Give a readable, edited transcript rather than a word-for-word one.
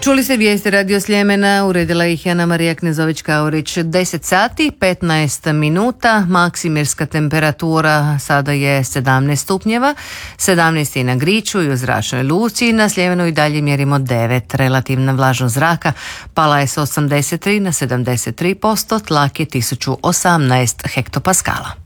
Čuli ste vijesti Radio Sljemena, uredila ih Ana Marija Knezović-Kaurić. 10 sati, 15 minuta, maksimirska temperatura sada je 17 stupnjeva, 17 je na Griču i u zračnoj luci, na Sljemenu i dalje mjerimo 9. Relativna vlažnost zraka pala je s 83 na 73%, tlak je 1018 hektopaskala.